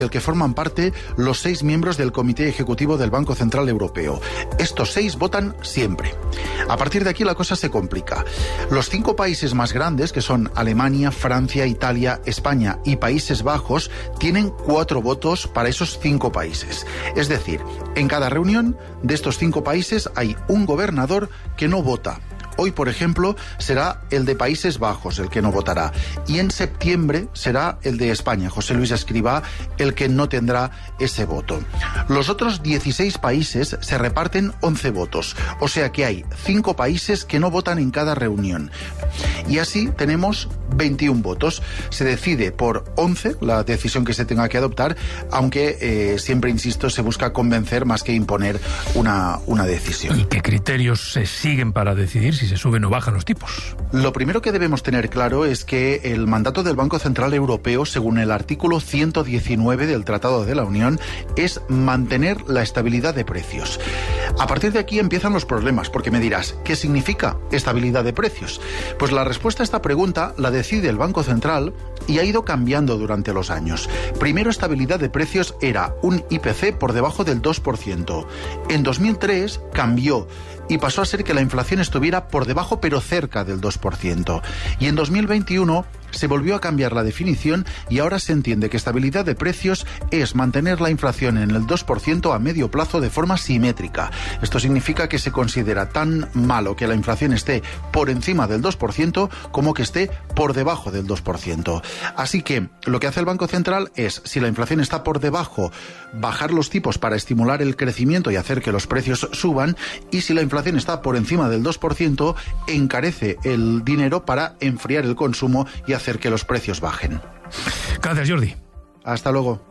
del que forman parte los 6 miembros del Comité Ejecutivo del Banco Central Europeo. Estos 6 votan siempre. A partir de aquí la cosa se complica. Los 5 países más grandes, que son Alemania, Francia, Italia, España y Países Bajos, tienen 4 votos para esos 5 países. Es decir, en cada reunión de estos 5 países hay un gobernador que no vota. Hoy, por ejemplo, será el de Países Bajos el que no votará. Y en septiembre será el de España, José Luis Escrivá, el que no tendrá ese voto. Los otros 16 países se reparten 11 votos. O sea que hay 5 países que no votan en cada reunión. Y así tenemos 21 votos. Se decide por 11 la decisión que se tenga que adoptar, aunque siempre, insisto, se busca convencer más que imponer una decisión. ¿Y qué criterios se siguen para decidir si se suben o bajan los tipos? Lo primero que debemos tener claro es que el mandato del Banco Central Europeo, según el artículo 119 del Tratado de la Unión, es mantener la estabilidad de precios. A partir de aquí empiezan los problemas, porque me dirás, ¿qué significa estabilidad de precios? Pues la respuesta a esta pregunta la decide el Banco Central y ha ido cambiando durante los años. Primero, estabilidad de precios era un IPC por debajo del 2%. En 2003 cambió y pasó a ser que la inflación estuviera por debajo pero cerca del 2%. Y en 2021 se volvió a cambiar la definición y ahora se entiende que estabilidad de precios es mantener la inflación en el 2% a medio plazo de forma simétrica. Esto significa que se considera tan malo que la inflación esté por encima del 2% como que esté por debajo del 2%. Así que lo que hace el Banco Central es, si la inflación está por debajo, bajar los tipos para estimular el crecimiento y hacer que los precios suban, y si la inflación está por encima del 2%, encarece el dinero para enfriar el consumo y hacer que los precios bajen. Gracias, Jordi. Hasta luego.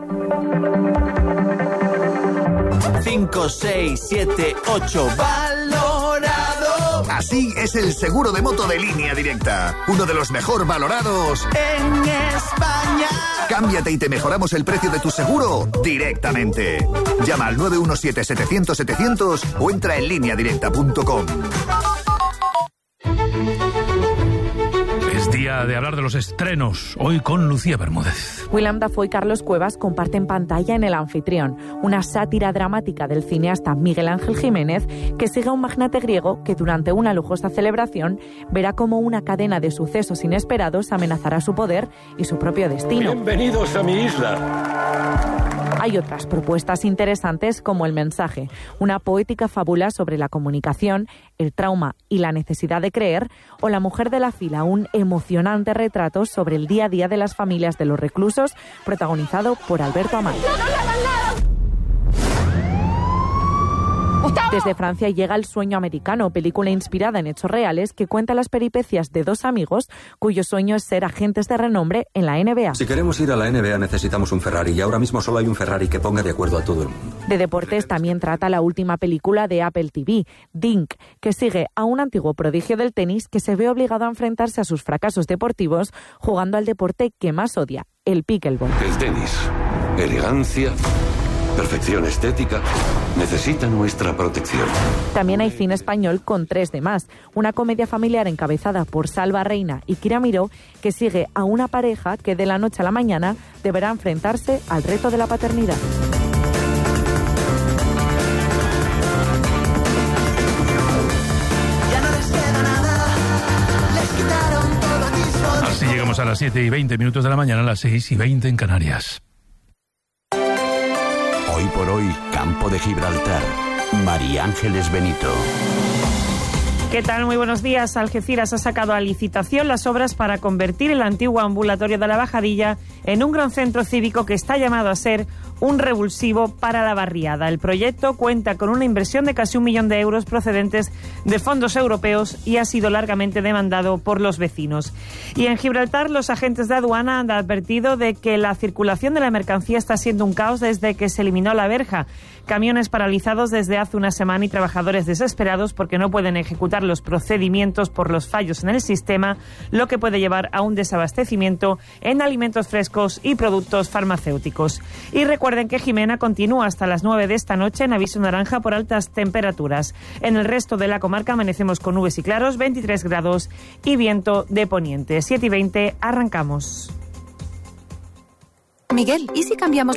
5, 6, 7, 8, valorado. Así es el seguro de moto de Línea Directa, uno de los mejor valorados en España. Cámbiate y te mejoramos el precio de tu seguro directamente. Llama al 917-700-700 o entra en lineadirecta.com. Es día de hablar de los estrenos, hoy con Lucía Bermúdez. Willem Dafoe y Carlos Cuevas comparten pantalla en El Anfitrión, una sátira dramática del cineasta Miguel Ángel Jiménez que sigue a un magnate griego que durante una lujosa celebración verá cómo una cadena de sucesos inesperados amenazará su poder y su propio destino. Bienvenidos a mi isla. Hay otras propuestas interesantes como El mensaje, una poética fábula sobre la comunicación, el trauma y la necesidad de creer, o La mujer de la fila, un emocionante retrato sobre el día a día de las familias de los reclusos, protagonizado por Alberto Amaya. Desde Francia llega El sueño americano, película inspirada en hechos reales que cuenta las peripecias de 2 amigos cuyo sueño es ser agentes de renombre en la NBA. Si queremos ir a la NBA necesitamos un Ferrari y ahora mismo solo hay un Ferrari que ponga de acuerdo a todo el mundo. De deportes también trata la última película de Apple TV, Dink, que sigue a un antiguo prodigio del tenis que se ve obligado a enfrentarse a sus fracasos deportivos jugando al deporte que más odia, el pickleball. El tenis, elegancia, perfección estética, necesita nuestra protección. También hay cine español con 3 de más, una comedia familiar encabezada por Salva Reina y Kira Miró que sigue a una pareja que de la noche a la mañana deberá enfrentarse al reto de la paternidad. Así llegamos a las 7:20 de la mañana, a las 6:20 en Canarias. Hoy por hoy, Campo de Gibraltar. María Ángeles Benito. ¿Qué tal? Muy buenos días. Algeciras ha sacado a licitación las obras para convertir el antiguo ambulatorio de la Bajadilla en un gran centro cívico que está llamado a ser un revulsivo para la barriada. El proyecto cuenta con una inversión de casi 1 millón de euros procedentes de fondos europeos y ha sido largamente demandado por los vecinos. Y en Gibraltar, los agentes de aduana han advertido de que la circulación de la mercancía está siendo un caos desde que se eliminó la verja. Camiones paralizados desde hace una semana y trabajadores desesperados porque no pueden ejecutar los procedimientos por los fallos en el sistema, lo que puede llevar a un desabastecimiento en alimentos frescos y productos farmacéuticos. Y recuerden que Jimena continúa hasta las 9 de esta noche en aviso naranja por altas temperaturas. En el resto de la comarca amanecemos con nubes y claros, 23 grados y viento de poniente. 7:20, arrancamos. Miguel, ¿y si cambiamos